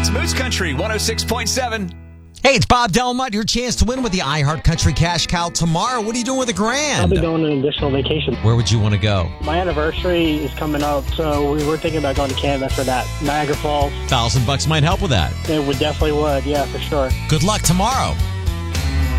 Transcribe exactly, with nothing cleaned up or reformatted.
It's Moose Country one oh six point seven. Hey, it's Bob Delmont. Your chance to win with the iHeart Country Cash Cow tomorrow. What are you doing with a grand? I'll be going on an additional vacation. Where would you want to go? My anniversary is coming up, so we were thinking about going to Canada for that. Niagara Falls. Thousand bucks might help with that. It would definitely would, yeah, for sure. Good luck tomorrow.